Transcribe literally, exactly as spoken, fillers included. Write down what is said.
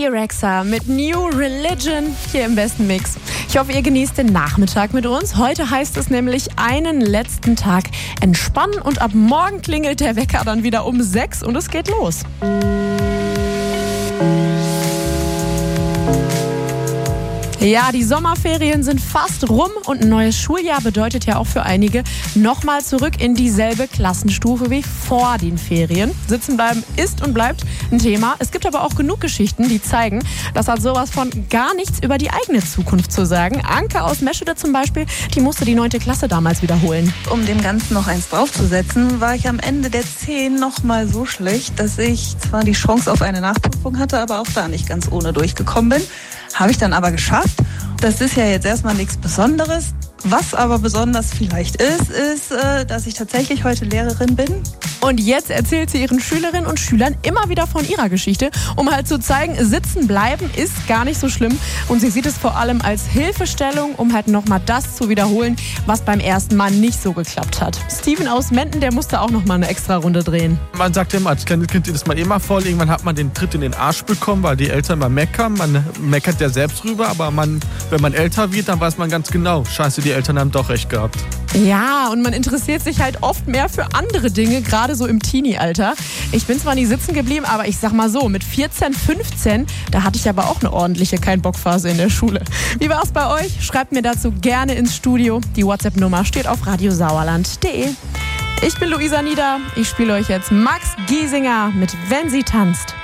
Bebe Rexha mit New Religion hier im besten Mix. Ich hoffe, ihr genießt den Nachmittag mit uns. Heute heißt es nämlich einen letzten Tag entspannen und ab morgen klingelt der Wecker dann wieder um sechs und es geht los. Ja, die Sommerferien sind fast rum und ein neues Schuljahr bedeutet ja auch für einige nochmal zurück in dieselbe Klassenstufe wie vor den Ferien. Sitzen bleiben ist und bleibt ein Thema. Es gibt aber auch genug Geschichten, die zeigen, das hat sowas von gar nichts über die eigene Zukunft zu sagen. Anke aus Meschede zum Beispiel, die musste die neunte Klasse damals wiederholen. Um dem Ganzen noch eins draufzusetzen, war ich am Ende der zehn nochmal so schlecht, dass ich zwar die Chance auf eine Nachprüfung hatte, aber auch da nicht ganz ohne durchgekommen bin. Habe ich dann aber geschafft. Das ist ja jetzt erstmal nichts Besonderes. Was aber besonders vielleicht ist, ist, dass ich tatsächlich heute Lehrerin bin. Und jetzt erzählt sie ihren Schülerinnen und Schülern immer wieder von ihrer Geschichte, um halt zu zeigen, sitzen bleiben ist gar nicht so schlimm. Und sie sieht es vor allem als Hilfestellung, um halt nochmal das zu wiederholen, was beim ersten Mal nicht so geklappt hat. Steven aus Menden, der musste auch nochmal eine extra Runde drehen. Man sagt ja immer, als kleines Kind ist man immer voll, irgendwann hat man den Tritt in den Arsch bekommen, weil die Eltern mal meckern. Man meckert ja selbst rüber, aber man, wenn man älter wird, dann weiß man ganz genau, scheiße, die Eltern haben doch recht gehabt. Ja, und man interessiert sich halt oft mehr für andere Dinge, gerade so im Teenie-Alter. Ich bin zwar nie sitzen geblieben, aber ich sag mal so, mit vierzehn, fünfzehn, da hatte ich aber auch eine ordentliche Kein-Bock-Phase in der Schule. Wie war's bei euch? Schreibt mir dazu gerne ins Studio. Die WhatsApp-Nummer steht auf radiosauerland punkt de. Ich bin Luisa Nieder. Ich spiele euch jetzt Max Giesinger mit Wenn sie tanzt.